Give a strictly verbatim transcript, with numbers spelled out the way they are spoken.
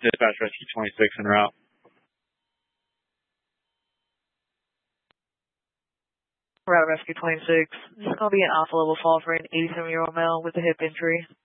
Dispatch Rescue twenty-six en route. Route Rescue twenty-six. This is going to be an alpha level fall for an eighty-seven-year-old male with a hip injury.